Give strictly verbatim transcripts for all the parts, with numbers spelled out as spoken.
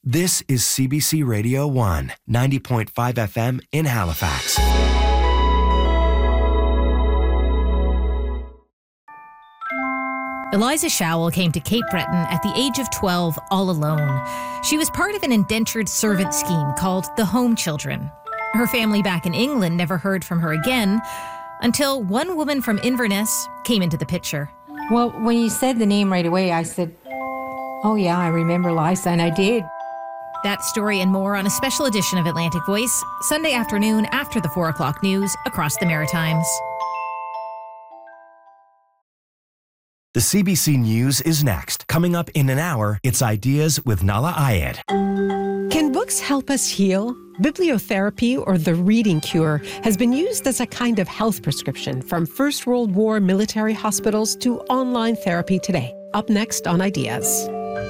This is C B C Radio one, ninety point five F M in Halifax. Eliza Showell came to Cape Breton at the age of twelve all alone. She was part of an indentured servant scheme called the Home Children. Her family back in England never heard from her again until one woman from Inverness came into the picture. Well, when you said the name right away, I said, oh yeah, I remember Liza, and I did. That story and more on a special edition of Atlantic Voice, Sunday afternoon after the four o'clock news across the Maritimes. The C B C News is next. Coming up in an hour, it's Ideas with Nala Ayed. Can books help us heal? Bibliotherapy, or the reading cure, has been used as a kind of health prescription from First World War military hospitals to online therapy today. Up next on Ideas.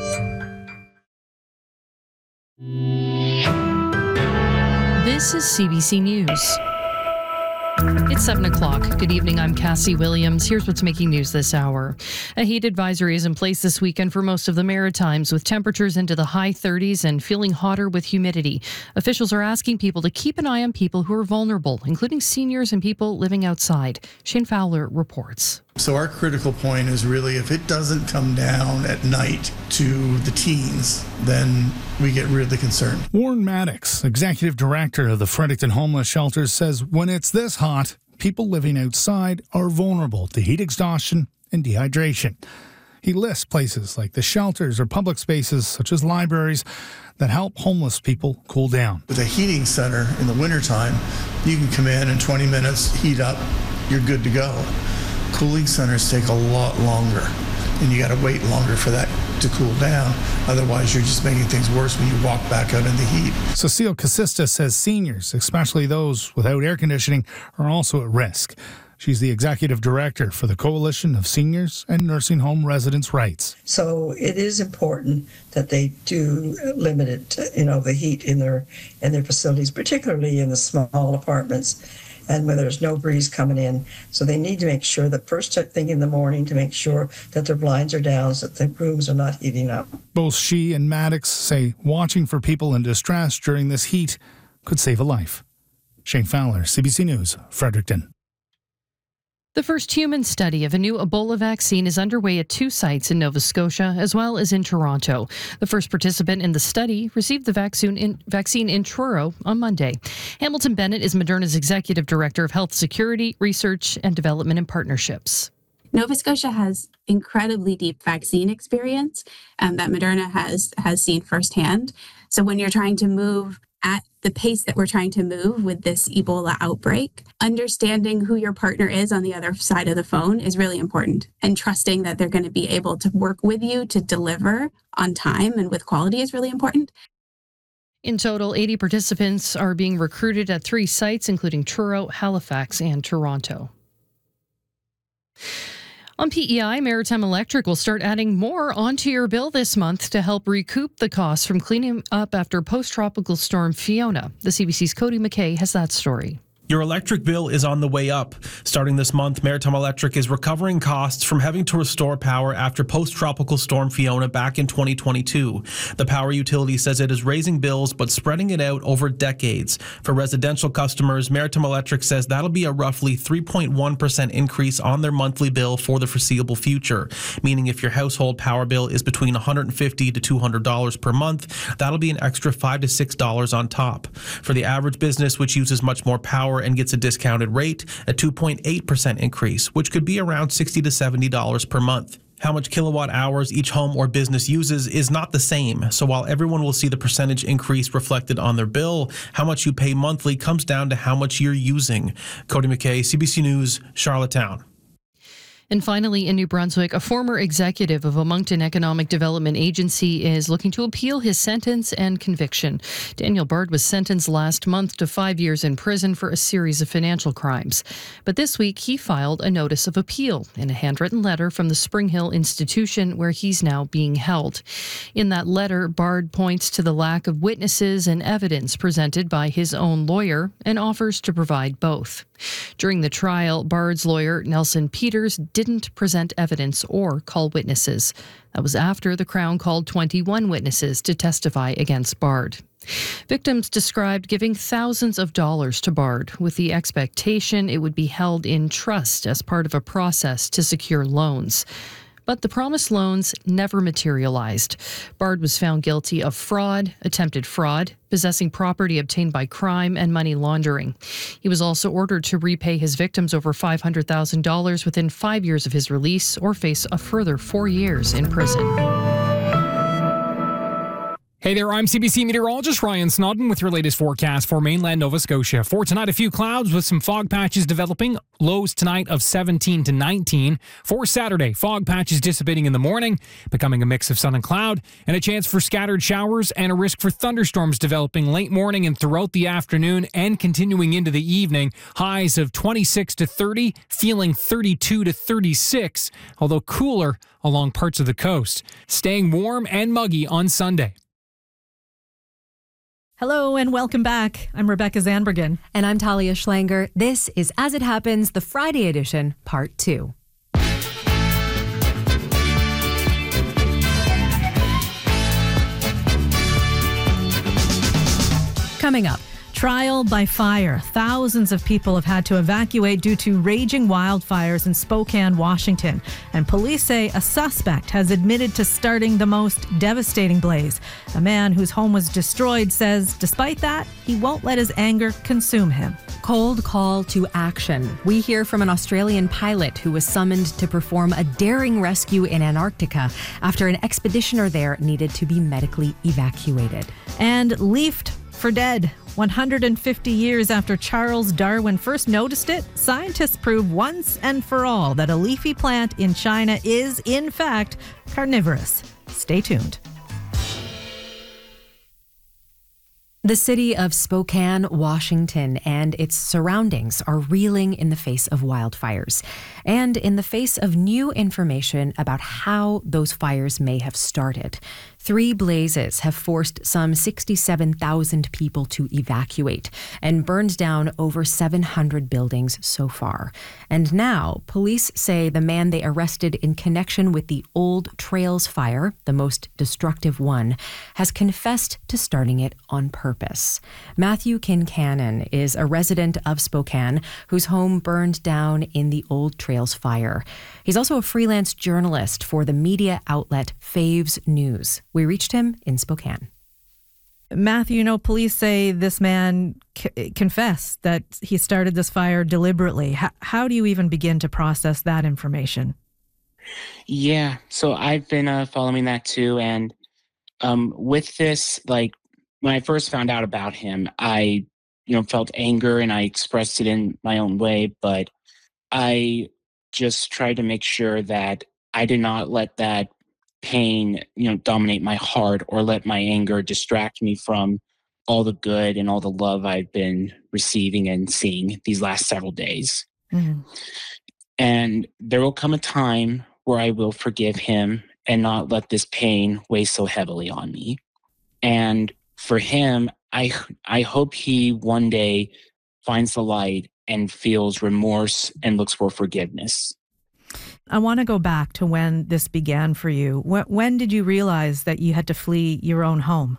This is C B C News. It's seven o'clock. Good evening, I'm Cassie Williams. Here's what's making news this hour. A heat advisory is in place this weekend for most of the Maritimes, with temperatures into the high thirties and feeling hotter with humidity. Officials are asking people to keep an eye on people who are vulnerable, including seniors and people living outside. Shane Fowler reports. So our critical point is really, if it doesn't come down at night to the teens, then we get really concerned. Warren Maddox, Executive Director of the Fredericton Homeless Shelters, says when it's this hot, people living outside are vulnerable to heat exhaustion and dehydration. He lists places like the shelters or public spaces such as libraries that help homeless people cool down. With a heating center in the wintertime, you can come in in twenty minutes, heat up, you're good to go. Cooling centers take a lot longer, and you got to wait longer for that to cool down. Otherwise, you're just making things worse when you walk back out in the heat. Cecile Casista says seniors, especially those without air conditioning, are also at risk. She's the executive director for the Coalition of Seniors and Nursing Home Residents' Rights. So it is important that they do limit it, to, you know, the heat in their in their facilities, particularly in the small apartments, and where there's no breeze coming in. So they need to make sure that first thing in the morning to make sure that their blinds are down so that the rooms are not heating up. Both she and Maddox say watching for people in distress during this heat could save a life. Shane Fowler, C B C News, Fredericton. The first human study of a new Ebola vaccine is underway at two sites in Nova Scotia, as well as in Toronto. The first participant in the study received the vaccine in, vaccine in Truro on Monday. Hamilton Bennett is Moderna's Executive Director of Health Security, Research and Development and Partnerships. Nova Scotia has incredibly deep vaccine experience um, that Moderna has, has seen firsthand. So when you're trying to move at the pace that we're trying to move with this Ebola outbreak, understanding who your partner is on the other side of the phone is really important. And trusting that they're going to be able to work with you to deliver on time and with quality is really important. In total, eighty participants are being recruited at three sites, including Truro, Halifax, and Toronto. On P E I, Maritime Electric will start adding more onto your bill this month to help recoup the costs from cleaning up after post-tropical storm Fiona. The C B C's Cody McKay has that story. Your electric bill is on the way up. Starting this month, Maritime Electric is recovering costs from having to restore power after post-tropical storm Fiona back in twenty twenty-two. The power utility says it is raising bills but spreading it out over decades. For residential customers, Maritime Electric says that'll be a roughly three point one percent increase on their monthly bill for the foreseeable future, meaning if your household power bill is between one hundred fifty dollars to two hundred dollars per month, that'll be an extra five to six dollars on top. For the average business, which uses much more power and gets a discounted rate, a two point eight percent increase, which could be around sixty to seventy dollars per month. How much kilowatt hours each home or business uses is not the same, so while everyone will see the percentage increase reflected on their bill, how much you pay monthly comes down to how much you're using. Cody McKay, C B C News, Charlottetown. And finally, in New Brunswick, a former executive of a Moncton Economic Development Agency is looking to appeal his sentence and conviction. Daniel Bard was sentenced last month to five years in prison for a series of financial crimes. But this week, he filed a notice of appeal in a handwritten letter from the Spring Hill Institution, where he's now being held. In that letter, Bard points to the lack of witnesses and evidence presented by his own lawyer and offers to provide both. During the trial, Bard's lawyer, Nelson Peters, didn't present evidence or call witnesses. That was after the Crown called twenty-one witnesses to testify against Bard. Victims described giving thousands of dollars to Bard with the expectation it would be held in trust as part of a process to secure loans. But the promised loans never materialized. Bard was found guilty of fraud, attempted fraud, possessing property obtained by crime, and money laundering. He was also ordered to repay his victims over five hundred thousand dollars within five years of his release or face a further four years in prison. Hey there, I'm C B C meteorologist Ryan Snodden with your latest forecast for mainland Nova Scotia. For tonight, a few clouds with some fog patches developing. Lows tonight of seventeen to nineteen. For Saturday, fog patches dissipating in the morning, becoming a mix of sun and cloud, and a chance for scattered showers and a risk for thunderstorms developing late morning and throughout the afternoon and continuing into the evening. Highs of twenty-six to thirty, feeling thirty-two to thirty-six, although cooler along parts of the coast. Staying warm and muggy on Sunday. Hello and welcome back. I'm Rebecca Zandbergen. And I'm Talia Schlanger. This is As It Happens, the Friday edition, part two. Coming up. Trial by fire. Thousands of people have had to evacuate due to raging wildfires in Spokane, Washington. And police say a suspect has admitted to starting the most devastating blaze. A man whose home was destroyed says, despite that, he won't let his anger consume him. Cold call to action. We hear from an Australian pilot who was summoned to perform a daring rescue in Antarctica after an expeditioner there needed to be medically evacuated. And leafed for dead. one hundred fifty years after Charles Darwin first noticed it, scientists prove once and for all that a leafy plant in China is, in fact, carnivorous. Stay tuned. The city of Spokane, Washington, and its surroundings are reeling in the face of wildfires and in the face of new information about how those fires may have started. Three blazes have forced some sixty-seven thousand people to evacuate and burned down over seven hundred buildings so far. And now, police say the man they arrested in connection with the Old Trails fire, the most destructive one, has confessed to starting it on purpose. Matthew Kincannon is a resident of Spokane whose home burned down in the Old Trails fire. He's also a freelance journalist for the media outlet Faves News. We reached him in Spokane. Matthew, you know, police say this man c- confessed that he started this fire deliberately. H- how do you even begin to process that information? Yeah, so I've been uh, following that too. And um, with this, like, when I first found out about him, I, you know, felt anger and I expressed it in my own way. But I just tried to make sure that I did not let that pain, you know, dominate my heart or let my anger distract me from all the good and all the love I've been receiving and seeing these last several days. Mm-hmm. And there will come a time where I will forgive him and not let this pain weigh so heavily on me. And for him, I I hope he one day finds the light and feels remorse and looks for forgiveness. I want to go back to when this began for you. When, when did you realize that you had to flee your own home?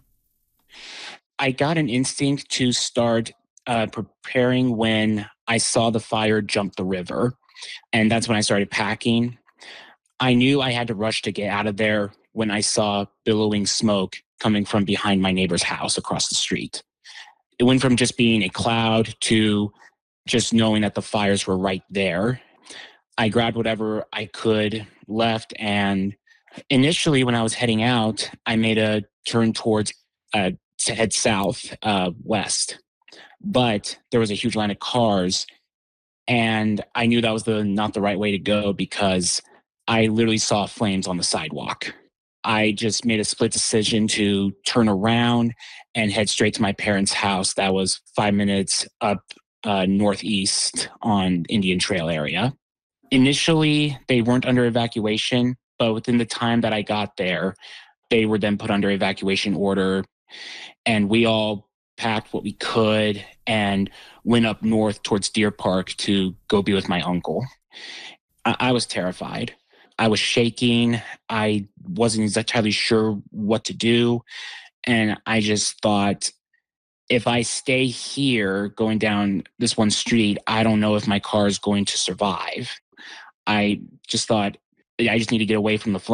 I got an instinct to start uh, preparing when I saw the fire jump the river. And that's when I started packing. I knew I had to rush to get out of there when I saw billowing smoke coming from behind my neighbor's house across the street. It went from just being a cloud to just knowing that the fires were right there. I grabbed whatever I could left, and initially when I was heading out, I made a turn towards uh, to head south, uh, west. But there was a huge line of cars, and I knew that was the not the right way to go because I literally saw flames on the sidewalk. I just made a split decision to turn around and head straight to my parents' house that was five minutes up uh, northeast on Indian Trail area. Initially, they weren't under evacuation, but within the time that I got there, they were then put under evacuation order. And we all packed what we could and went up north towards Deer Park to go be with my uncle. I, I was terrified. I was shaking. I wasn't entirely sure what to do. And I just thought, if I stay here going down this one street, I don't know if my car is going to survive. I just thought, I just need to get away from the flames.